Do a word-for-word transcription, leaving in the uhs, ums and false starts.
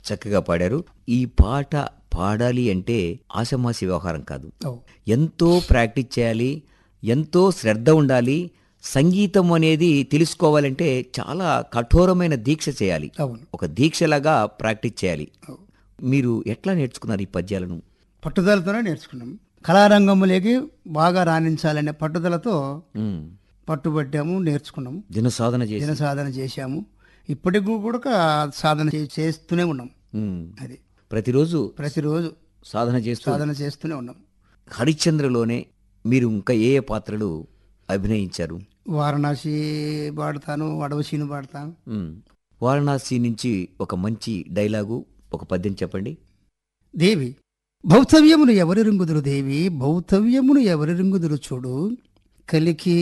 చక్కగా పాడారు. ఈ పాట పాడాలి అంటే ఆషామాషీ వ్యవహారం కాదు. అవును. ఎంతో ప్రాక్టీస్ చేయాలి, ఎంతో శ్రద్ధ ఉండాలి. సంగీతం అనేది తెలుసుకోవాలంటే చాలా కఠోరమైన దీక్ష చేయాలి. అవును. ఒక దీక్షలాగా ప్రాక్టీస్ చేయాలి. అవును. మీరు ఎట్లా నేర్చుకున్నారు ఈ పద్యాలను? పట్టుదలతోనే నేర్చుకున్నాం. కళారంగంలోకి బాగా రాణించాలనే పట్టుదలతో ఉమ్, పట్టుబట్టాము, నేర్చుకున్నాము, దిన సాధన చేసి దిన సాధన చేశాము. ఇప్పటికి కూడా సాధన చే- చేస్తూనే ఉన్నాం. ఉమ్, అది ప్రతిరోజు ప్రతిరోజు సాధన చేస్తూ సాధన చేస్తూనే ఉన్నాం. హరిశ్చంద్రలోనే మీరు ఇంకా ఏ ఏ పాత్రలు అభినయించారు? వారణాసి పాడతాను, అడవసీను పాడతాను. ఉమ్, వారణాసి నుంచి ఒక మంచి డైలాగు, ఒక పద్యం చెప్పండి. దేవి భౌతవ్యమును ఎవరి రింగుదురు దేవి, భౌతవ్యమును ఎవరి రింగుదురు చూడు, కలికి